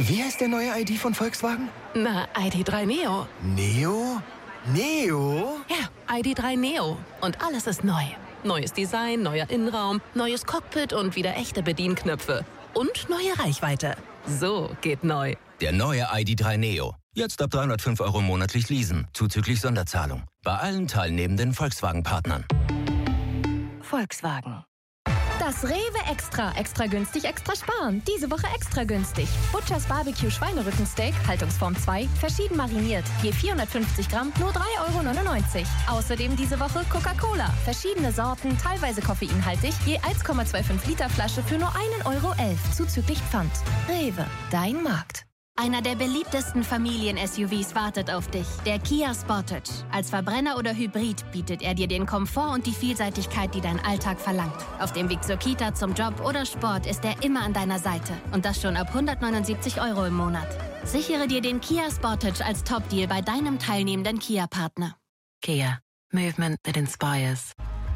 Wie heißt der neue ID von Volkswagen? Na, ID.3 Neo. Neo? Neo? Ja, ID.3 Neo. Und alles ist neu. Neues Design, neuer Innenraum, neues Cockpit und wieder echte Bedienknöpfe. Und neue Reichweite. So geht neu. Der neue ID.3 Neo. Jetzt ab 305 € monatlich leasen, zuzüglich Sonderzahlung. Bei allen teilnehmenden Volkswagen-Partnern. Volkswagen. Das Rewe Extra günstig, extra sparen. Diese Woche extra günstig. Butchers Barbecue Schweinerückensteak, Haltungsform 2, verschieden mariniert. Je 450 Gramm, nur 3,99 €. Außerdem diese Woche Coca-Cola. Verschiedene Sorten, teilweise koffeinhaltig, je 1,25 Liter Flasche für nur 1,11 €, zuzüglich Pfand. Rewe, dein Markt. Einer der beliebtesten Familien-SUVs wartet auf dich, der Kia Sportage. Als Verbrenner oder Hybrid bietet er dir den Komfort und die Vielseitigkeit, die dein Alltag verlangt. Auf dem Weg zur Kita, zum Job oder Sport ist er immer an deiner Seite. Und das schon ab 179 € im Monat. Sichere dir den Kia Sportage als Top-Deal bei deinem teilnehmenden Kia-Partner. Kia. Movement that inspires.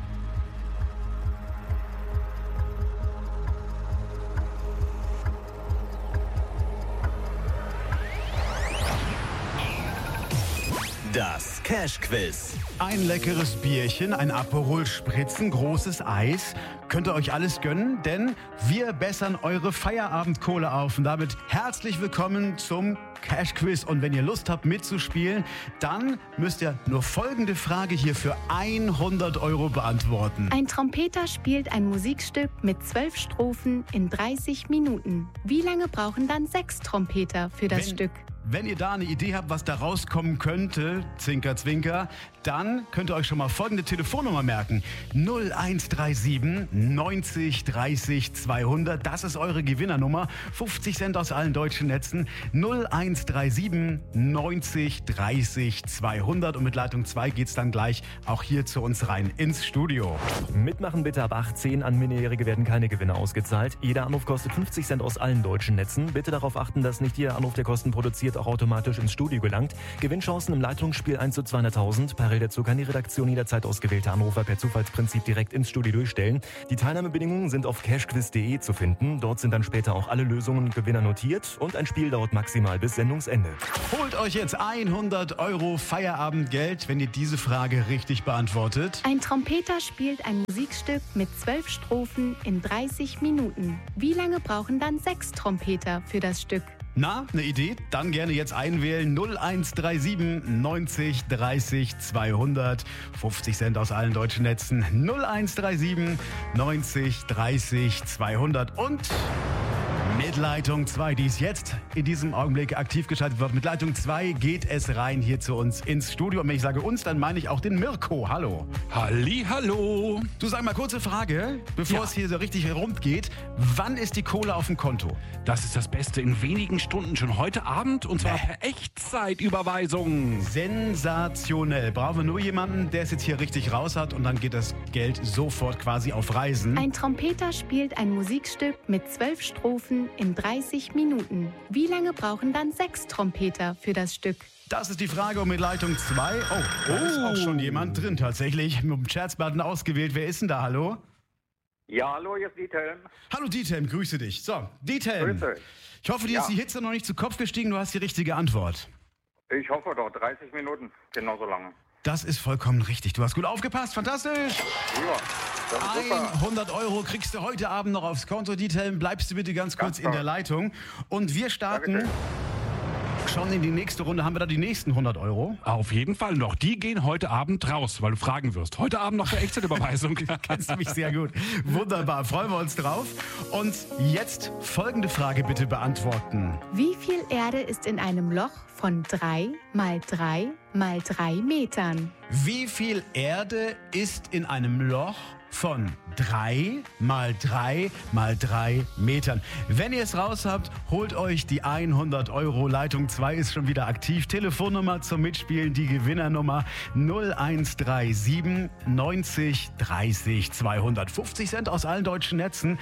Das Cash-Quiz. Ein leckeres Bierchen, ein Aperol Spritzen, großes Eis. Könnt ihr euch alles gönnen, denn wir bessern eure Feierabendkohle auf. Und damit herzlich willkommen zum Cash-Quiz. Und wenn ihr Lust habt mitzuspielen, dann müsst ihr nur folgende Frage hier für 100 € beantworten. Ein Trompeter spielt ein Musikstück mit 12 Strophen in 30 Minuten. Wie lange brauchen dann 6 Trompeter für das Stück? Wenn ihr da eine Idee habt, was da rauskommen könnte, Zwinker, Zwinker, dann könnt ihr euch schon mal folgende Telefonnummer merken. 0137 90 30 200. Das ist eure Gewinnernummer. 50 Cent aus allen deutschen Netzen. 0137 90 30 200. Und mit Leitung 2 geht's dann gleich auch hier zu uns rein ins Studio. Mitmachen bitte ab 18. An Minderjährige werden keine Gewinne ausgezahlt. Jeder Anruf kostet 50 Cent aus allen deutschen Netzen. Bitte darauf achten, dass nicht jeder Anruf, der Kosten produziert, auch automatisch ins Studio gelangt. Gewinnchancen im Leitungsspiel 1 zu 200.000. Parallel dazu kann die Redaktion jederzeit ausgewählte Anrufer per Zufallsprinzip direkt ins Studio durchstellen. Die Teilnahmebedingungen sind auf cashquiz.de zu finden. Dort sind dann später auch alle Lösungen und Gewinner notiert. Und ein Spiel dauert maximal bis Sendungsende. Holt euch jetzt 100 € Feierabendgeld, wenn ihr diese Frage richtig beantwortet. Ein Trompeter spielt ein Musikstück mit 12 Strophen in 30 Minuten. Wie lange brauchen dann 6 Trompeter für das Stück? Na, eine Idee? Dann gerne jetzt einwählen. 0137 90 30 200. 50 Cent aus allen deutschen Netzen. 0137 90 30 200. Und mit Leitung 2, die ist jetzt in diesem Augenblick aktiv geschaltet wird. Mit Leitung 2 geht es rein hier zu uns ins Studio. Und wenn ich sage uns, dann meine ich auch den Mirko. Hallo. Hallihallo. Du, sag mal, kurze Frage, bevor es hier so richtig rund geht. Wann ist die Kohle auf dem Konto? Das ist das Beste, in wenigen Stunden, schon heute Abend, und zwar per Echtzeitüberweisung. Sensationell. Brauchen wir nur jemanden, der es jetzt hier richtig raus hat, und dann geht das Geld sofort quasi auf Reisen. Ein Trompeter spielt ein Musikstück mit 12 Strophen in 30 Minuten. Wie lange brauchen dann 6 Trompeter für das Stück? Das ist die Frage, und mit Leitung 2. Oh, da ist auch schon jemand drin tatsächlich. Mit dem Scherzbutton ausgewählt. Wer ist denn da? Hallo? Ja, hallo, hier ist Diethelm. Hallo Diethelm, grüße dich. So, Diethelm. Grüße. Ich hoffe, dir ist die Hitze noch nicht zu Kopf gestiegen. Du hast die richtige Antwort. Ich hoffe doch, 30 Minuten, genauso lange. Das ist vollkommen richtig. Du hast gut aufgepasst. Fantastisch. Ja, das ist super. 100 € kriegst du heute Abend noch aufs Konto. Diethelm, bleibst du bitte ganz kurz in der Leitung. Und wir starten schon in die nächste Runde. Haben wir da die nächsten 100 €? Auf jeden Fall noch. Die gehen heute Abend raus, weil du fragen wirst. Heute Abend noch für Echtzeitüberweisung. Kennst du mich sehr gut. Wunderbar, freuen wir uns drauf. Und jetzt folgende Frage bitte beantworten. Wie viel Erde ist in einem Loch von 3 mal 3 mal 3 Metern? Wie viel Erde ist in einem Loch von 3 mal 3 mal 3 Metern? Wenn ihr es raus habt, holt euch die 100 €. Leitung 2 ist schon wieder aktiv. Telefonnummer zum Mitspielen, die Gewinnernummer 0137 90 30 200. 50 Cent aus allen deutschen Netzen.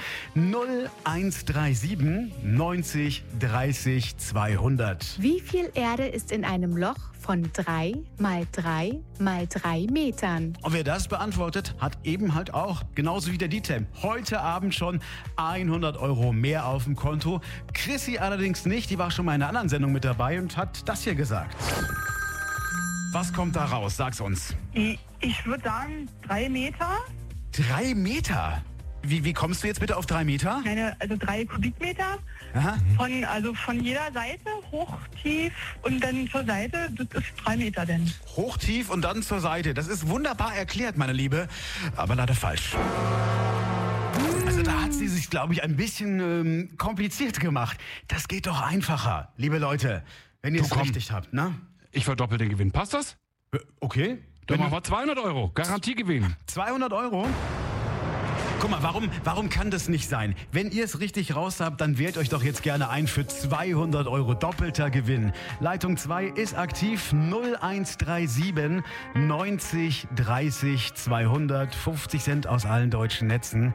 0137 90 30 200. Wie viel Erde ist in einem Loch von 3 mal 3 mal 3 Metern? Und wer das beantwortet, hat eben halt auch auch, genauso wie der Dietem. Heute Abend schon 100 Euro mehr auf dem Konto. Chrissy allerdings nicht, die war schon mal in einer anderen Sendung mit dabei und hat das hier gesagt. Was kommt da raus? Sag's uns. Ich würde sagen 3 Meter. 3 Meter? Wie kommst du jetzt bitte auf 3 Meter? Also 3 Kubikmeter. Aha. Von jeder Seite, hoch, tief und dann zur Seite, das ist 3 Meter denn. Hoch, tief und dann zur Seite. Das ist wunderbar erklärt, meine Liebe, aber leider falsch. Also da hat sie sich, glaube ich, ein bisschen kompliziert gemacht. Das geht doch einfacher, liebe Leute, wenn ihr es richtig habt, ne? Ich verdoppel den Gewinn. Passt das? Okay. Dann machen wir 200 Euro. Garantiegewinn. 200 Euro? Guck mal, warum kann das nicht sein? Wenn ihr es richtig raus habt, dann wählt euch doch jetzt gerne ein für 200 Euro doppelter Gewinn. Leitung 2 ist aktiv, 0137 90 30 200, 50 Cent aus allen deutschen Netzen.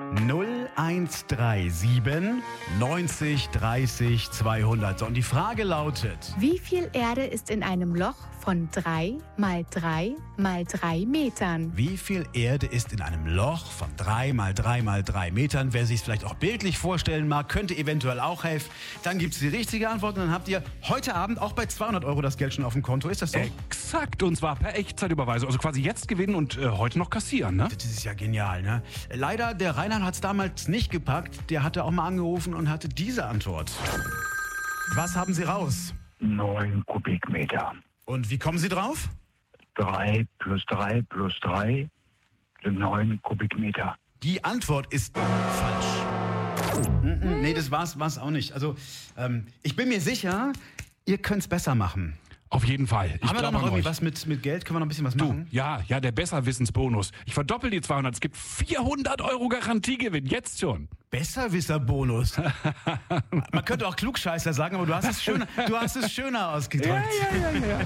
0137 90 30 200. So, und die Frage lautet: Wie viel Erde ist in einem Loch von 3 mal 3 mal 3 Metern? Wie viel Erde ist in einem Loch von 3 mal 3 mal 3 Metern? Wer sich es vielleicht auch bildlich vorstellen mag, könnte eventuell auch helfen. Dann gibt es die richtige Antwort und dann habt ihr heute Abend auch bei 200 Euro das Geld schon auf dem Konto. Ist das so? Exakt, und zwar per Echtzeitüberweisung. Also quasi jetzt gewinnen und heute noch kassieren, ne? Das ist ja genial, ne? Leider, der Reinhard hat es damals nicht gepackt. Der hatte auch mal angerufen und hatte diese Antwort. Was haben Sie raus? 9 Kubikmeter. Und wie kommen Sie drauf? 3 plus 3 plus 3 sind 9 Kubikmeter. Die Antwort ist falsch. Nee, das war's auch nicht. Also, ich bin mir sicher, ihr könnt es besser machen. Auf jeden Fall. Haben wir da noch irgendwie was mit Geld? Können wir noch ein bisschen was machen? Ja, der Besserwissensbonus. Ich verdoppel die 200. Es gibt 400 Euro Garantiegewinn. Jetzt schon. Besserwisser-Bonus. Man könnte auch Klugscheißer sagen, aber du hast es schöner ausgedrückt. Ja.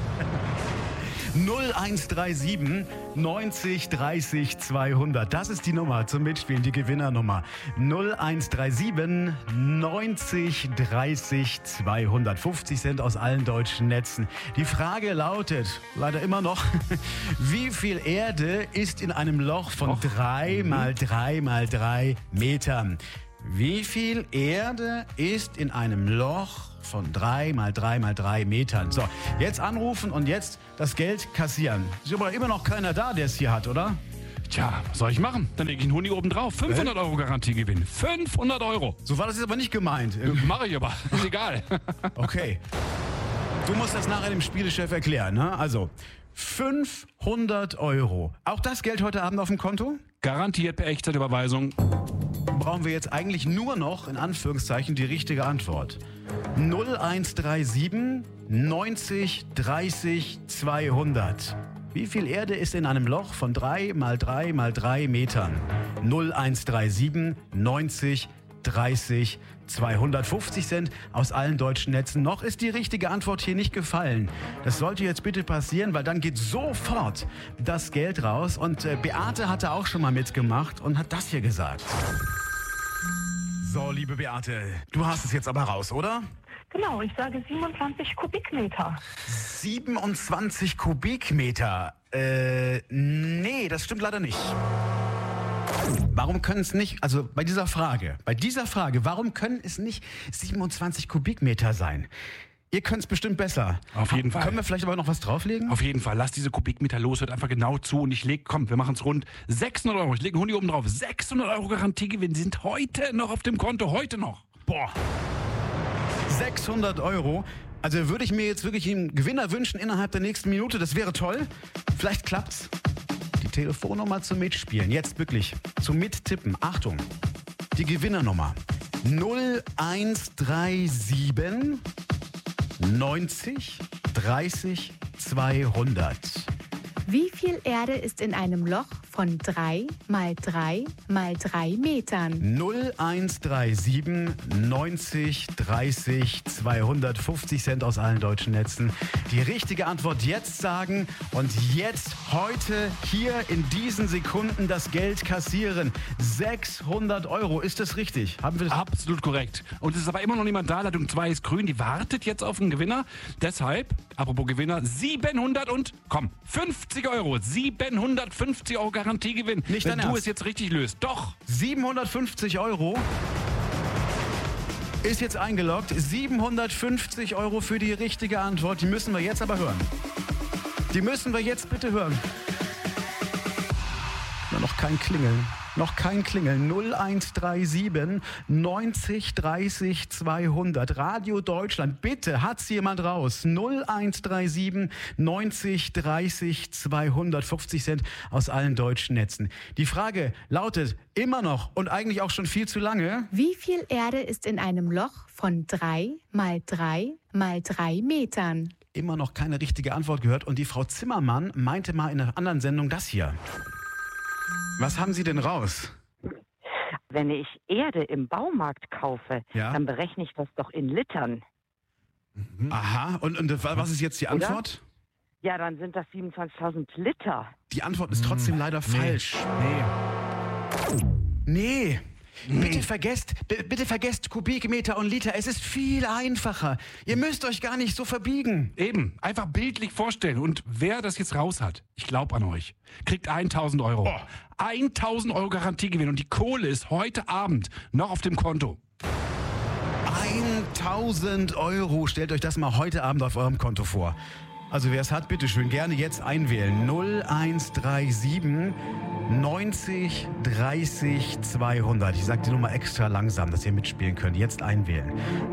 0137 90 30 200. Das ist die Nummer zum Mitspielen, die Gewinnernummer. 0137 90 30 200. 50 Cent aus allen deutschen Netzen. Die Frage lautet, leider immer noch, wie viel Erde ist in einem Loch von 3 mal 3 mal 3 Metern? Wie viel Erde ist in einem Loch von 3 mal 3 mal 3 Metern? So, jetzt anrufen und jetzt das Geld kassieren. Ist aber immer noch keiner da, der es hier hat, oder? Tja, was soll ich machen? Dann lege ich einen Huni oben drauf. 500 Euro Garantiegewinn. 500 Euro. So war das jetzt aber nicht gemeint. Mache ich aber. Ist egal. Okay. Du musst das nachher dem Spielechef erklären, ne? Also, 500 Euro. Auch das Geld heute Abend auf dem Konto? Garantiert per Echtzeitüberweisung. Brauchen wir jetzt eigentlich nur noch, in Anführungszeichen, die richtige Antwort. 0137 90 30 200. Wie viel Erde ist in einem Loch von 3 mal 3 mal 3 Metern? 0137 90 30 250 Cent aus allen deutschen Netzen. Noch ist die richtige Antwort hier nicht gefallen. Das sollte jetzt bitte passieren, weil dann geht sofort das Geld raus. Und Beate hatte auch schon mal mitgemacht und hat das hier gesagt. So, liebe Beate, du hast es jetzt aber raus, oder? Genau, ich sage 27 Kubikmeter. 27 Kubikmeter? Nee, das stimmt leider nicht. Warum können es nicht, also bei dieser Frage, warum können es nicht 27 Kubikmeter sein? Ihr könnt es bestimmt besser. Auf jeden Fall. Können wir vielleicht aber noch was drauflegen? Auf jeden Fall. Lass diese Kubikmeter los, hört einfach genau zu und wir machen es rund. 600 Euro, ich lege einen Huni oben drauf. 600 Euro Garantiegewinn sind heute noch auf dem Konto, heute noch. Boah. 600 Euro. Also würde ich mir jetzt wirklich einen Gewinner wünschen innerhalb der nächsten Minute. Das wäre toll. Vielleicht klappt's. Die Telefonnummer zum Mitspielen. Jetzt wirklich zum Mittippen. Achtung. Die Gewinnernummer. 0137 90 30 200. Wie viel Erde ist in einem Loch von 3 mal 3 mal 3 Metern? 0137 90 30 250 Cent aus allen deutschen Netzen. Die richtige Antwort jetzt sagen und jetzt heute hier in diesen Sekunden das Geld kassieren. 600 Euro, ist das richtig? Haben wir das? Absolut korrekt. Und es ist aber immer noch niemand da. Leitung 2 ist grün, die wartet jetzt auf einen Gewinner. Deshalb, apropos Gewinner, 750 Euro. 750 Euro Garantie. Garantiegewinn, Nicht wenn dein du Ernst? es jetzt richtig löst. Doch. 750 € ist jetzt eingeloggt. 750 € für die richtige Antwort. Die müssen wir jetzt aber hören. Die müssen wir jetzt bitte hören. Na, noch kein Klingeln. Noch kein Klingeln. 0137 90 30 200. Radio Deutschland. Bitte, hat's jemand raus? 0137 90 30 200. 50 Cent aus allen deutschen Netzen. Die Frage lautet immer noch und eigentlich auch schon viel zu lange. Wie viel Erde ist in einem Loch von 3 mal 3 mal 3 Metern? Immer noch keine richtige Antwort gehört. Und die Frau Zimmermann meinte mal in einer anderen Sendung das hier. Was haben Sie denn raus? Wenn ich Erde im Baumarkt kaufe, dann berechne ich das doch in Litern. Aha, und was ist jetzt die Antwort? Ja, dann sind das 27.000 Liter. Die Antwort ist trotzdem leider falsch. Nee. Bitte vergesst Kubikmeter und Liter. Es ist viel einfacher. Ihr müsst euch gar nicht so verbiegen. Eben, einfach bildlich vorstellen. Und wer das jetzt raus hat, ich glaube an euch, kriegt 1.000 €. 1.000 € Garantiegewinn. Und die Kohle ist heute Abend noch auf dem Konto. 1.000 €. Stellt euch das mal heute Abend auf eurem Konto vor. Also wer es hat, bitteschön, gerne jetzt einwählen. 0137 90 30 200. Ich sage die Nummer extra langsam, dass ihr mitspielen könnt. Jetzt einwählen.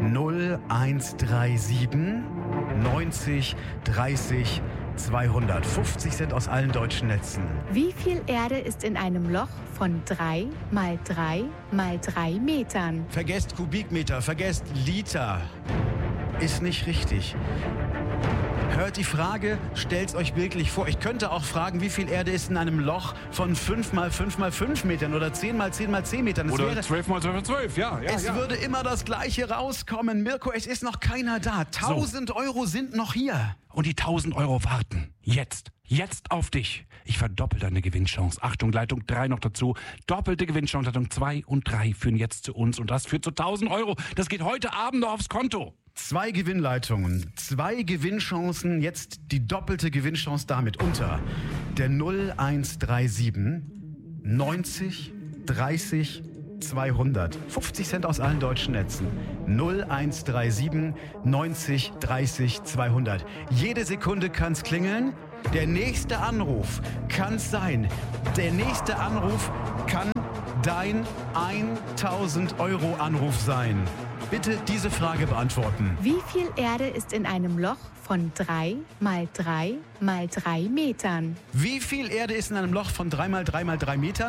0137 90 30 200. 50 Cent aus allen deutschen Netzen. Wie viel Erde ist in einem Loch von 3 mal 3 mal 3 Metern? Vergesst Kubikmeter, vergesst Liter. Ist nicht richtig. Hört die Frage, stellt's euch bildlich vor. Ich könnte auch fragen, wie viel Erde ist in einem Loch von 5 mal 5 mal 5 Metern oder 10 mal 10 mal 10 Metern. Oder 12 mal 12 mal 12, ja. Es würde immer das Gleiche rauskommen. Mirko, es ist noch keiner da. 1.000 € sind noch hier. Und die 1.000 € warten. Jetzt auf dich. Ich verdoppel deine Gewinnchance. Achtung, Leitung 3 noch dazu. Doppelte Gewinnchance. Leitung 2 und 3 führen jetzt zu uns. Und das führt zu 1.000 €. Das geht heute Abend noch aufs Konto. 2 Gewinnleitungen, 2 Gewinnchancen, jetzt die doppelte Gewinnchance damit unter der 0137 90 30 200. 50 Cent aus allen deutschen Netzen. 0137 90 30 200. Jede Sekunde kann's klingeln. Der nächste Anruf kann's sein. Der nächste Anruf kann dein 1.000 € Anruf sein. Bitte diese Frage beantworten. Wie viel Erde ist in einem Loch von 3 mal 3 mal 3 Metern? Wie viel Erde ist in einem Loch von 3 mal 3 mal 3 Metern?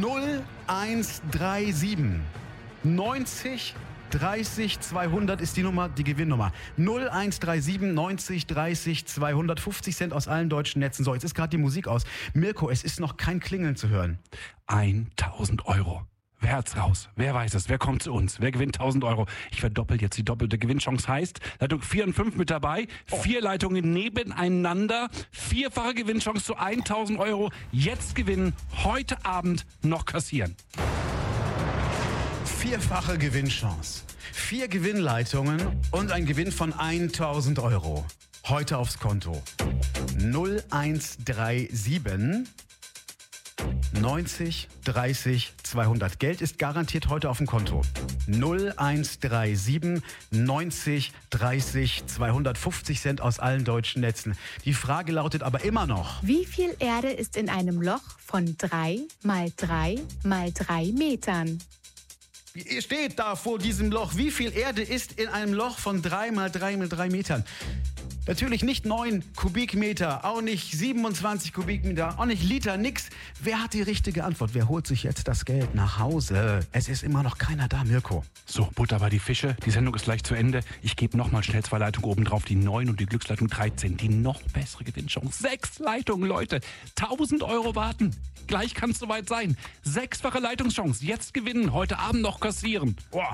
0137 90 30 200 ist die Nummer, die Gewinnnummer. 0137 90 30 200. 50 Cent aus allen deutschen Netzen. So, jetzt ist gerade die Musik aus. Mirko, es ist noch kein Klingeln zu hören. 1.000 €. Wer hat's raus? Wer weiß es? Wer kommt zu uns? Wer gewinnt 1.000 €? Ich verdoppel jetzt die doppelte Gewinnchance. Heißt, Leitung 4 und 5 mit dabei. 4 Leitungen nebeneinander. 4-fache Gewinnchance zu 1.000 €. Jetzt gewinnen, heute Abend noch kassieren. 4-fache Gewinnchance. 4 Gewinnleitungen und ein Gewinn von 1.000 €. Heute aufs Konto. 0137 90 30 200. Geld ist garantiert heute auf dem Konto. 0137 90 30 250 Cent aus allen deutschen Netzen. Die Frage lautet aber immer noch: Wie viel Erde ist in einem Loch von 3 mal 3 mal 3 Metern? Ihr steht da vor diesem Loch. Wie viel Erde ist in einem Loch von 3 mal 3 mal 3 Metern? Natürlich nicht 9 Kubikmeter, auch nicht 27 Kubikmeter, auch nicht Liter, nix. Wer hat die richtige Antwort? Wer holt sich jetzt das Geld nach Hause? Es ist immer noch keiner da, Mirko. So, Butter bei die Fische. Die Sendung ist gleich zu Ende. Ich gebe nochmal schnell 2 Leitungen oben drauf, die 9 und die Glücksleitung 13. Die noch bessere Gewinnchance. 6 Leitungen, Leute. 1.000 € warten. Gleich kann es soweit sein. 6-fache Leitungschance. Jetzt gewinnen, heute Abend noch kassieren. Boah.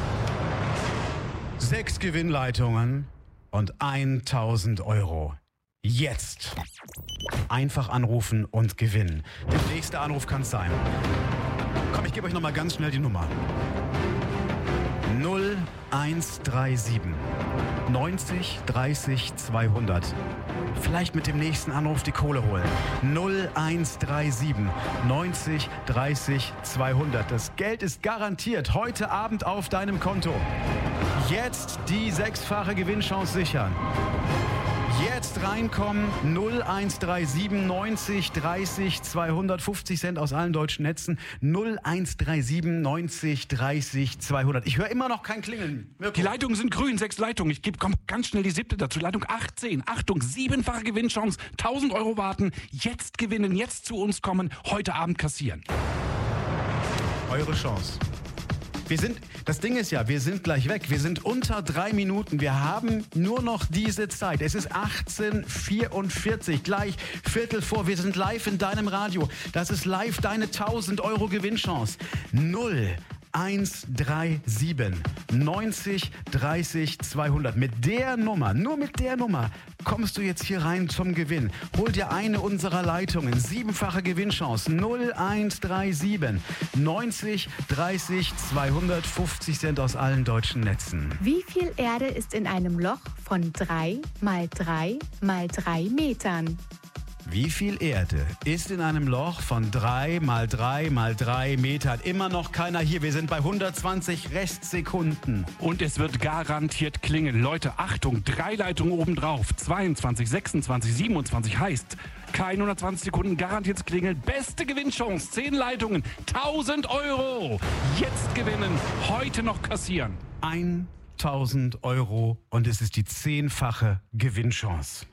6 Gewinnleitungen und 1.000 €. Jetzt. Einfach anrufen und gewinnen. Der nächste Anruf kann es sein. Komm, ich gebe euch nochmal ganz schnell die Nummer. 0137 90 30 200. Vielleicht mit dem nächsten Anruf die Kohle holen. 0137 90 30 200. Das Geld ist garantiert heute Abend auf deinem Konto. Jetzt die 6-fache Gewinnchance sichern. Jetzt reinkommen, 0137 90 30 200, 50 Cent aus allen deutschen Netzen, 0137 90 30 200. Ich höre immer noch kein Klingeln. Die Leitungen sind grün, 6 Leitungen. Ich komme ganz schnell die 7. dazu. Leitung 18. Achtung, 7-fache Gewinnchance, 1.000 Euro warten. Jetzt gewinnen, jetzt zu uns kommen, heute Abend kassieren. Eure Chance. Das Ding ist ja, wir sind gleich weg. Wir sind unter 3 Minuten. Wir haben nur noch diese Zeit. Es ist 18:44, gleich Viertel vor. Wir sind live in deinem Radio. Das ist live deine 1.000 Euro Gewinnchance. 0137 90 30 200. Mit der Nummer, nur mit der Nummer, kommst du jetzt hier rein zum Gewinn. Hol dir eine unserer Leitungen. 7-fache Gewinnchance. 0137 90 30 200. 50 Cent aus allen deutschen Netzen. Wie viel Erde ist in einem Loch von 3 mal 3 mal 3 Metern? Wie viel Erde ist in einem Loch von 3 mal 3 mal 3 Metern? Immer noch keiner hier. Wir sind bei 120 Restsekunden. Und es wird garantiert klingeln. Leute, Achtung, 3 Leitungen obendrauf. 22, 26, 27 heißt, keine 120 Sekunden garantiert klingeln. Beste Gewinnchance, 10 Leitungen, 1.000 Euro. Jetzt gewinnen, heute noch kassieren. 1.000 Euro und es ist die 10-fache Gewinnchance.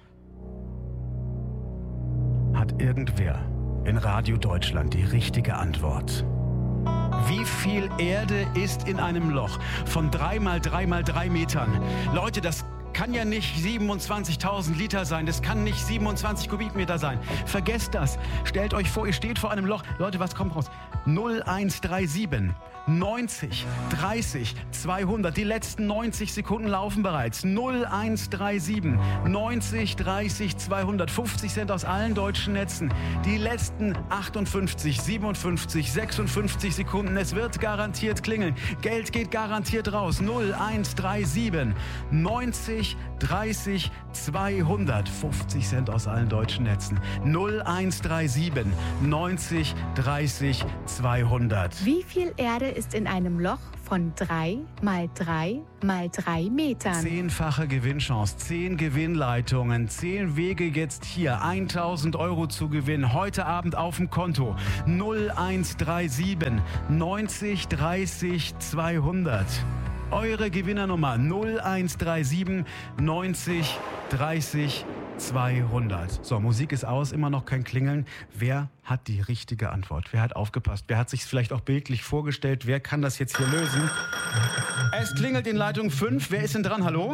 Hat irgendwer in Radio Deutschland die richtige Antwort? Wie viel Erde ist in einem Loch von 3 mal 3 mal 3 Metern? Leute, das kann ja nicht 27.000 Liter sein. Das kann nicht 27 Kubikmeter sein. Vergesst das. Stellt euch vor, ihr steht vor einem Loch. Leute, was kommt raus? 0137 90 30 200. Die letzten 90 Sekunden laufen bereits. 0137 90 30 200. 50 Cent aus allen deutschen Netzen. Die letzten 58, 57, 56 Sekunden. Es wird garantiert klingeln. Geld geht garantiert raus. 0137 90 30 200. 50 Cent aus allen deutschen Netzen. 0137 90 30 200. Wie viel Erde ist in einem Loch von 3 mal 3 mal 3 Metern? 10-fache Gewinnchance, 10 Gewinnleitungen, 10 Wege jetzt hier. 1.000 Euro zu gewinnen. Heute Abend auf dem Konto. 0137 90 30 200. Eure Gewinnernummer 0137 90 30 200. So, Musik ist aus, immer noch kein Klingeln. Wer hat die richtige Antwort? Wer hat aufgepasst? Wer hat sich vielleicht auch bildlich vorgestellt? Wer kann das jetzt hier lösen? Es klingelt in Leitung 5. Wer ist denn dran? Hallo?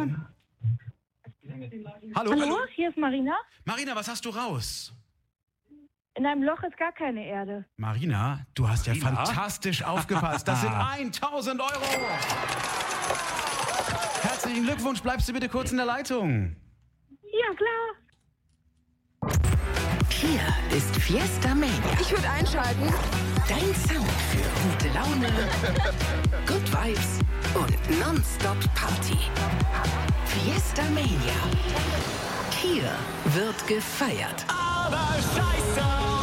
Hallo? Hallo, hier ist Marina. Marina, was hast du raus? In einem Loch ist gar keine Erde. Marina, du hast ja fantastisch aufgepasst. Das sind 1.000 Euro. Herzlichen Glückwunsch. Bleibst du bitte kurz in der Leitung? Ja, klar. Hier ist Fiesta Mania. Ich würde einschalten. Dein Sound für gute Laune, Good Vibes und Nonstop Party. Fiesta Mania. Hier wird gefeiert. Aber scheiße